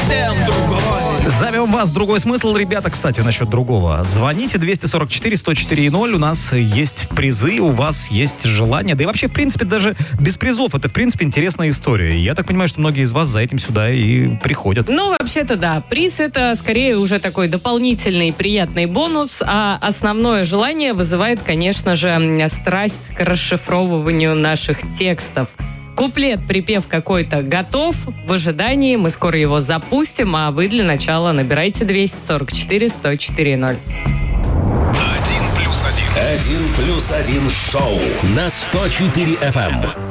совсем другой. Зовем вас. Другой смысл, ребята, кстати, насчет другого. Звоните 244-104-0. У нас есть призы, у вас есть желание. Да и вообще, в принципе, даже без призов. Это, в принципе, интересная история. И я так понимаю, что многие из вас за этим сюда и приходят. Ну, вообще-то, да. Приз — это скорее уже такой дополнительный приятный бонус, а основное желание вызывает, конечно же, страсть к расшифровыванию наших текстов. Куплет, припев какой-то готов, в ожидании, мы скоро его запустим, а вы для начала набирайте 244-104-0. 1+1 шоу на 104 FM.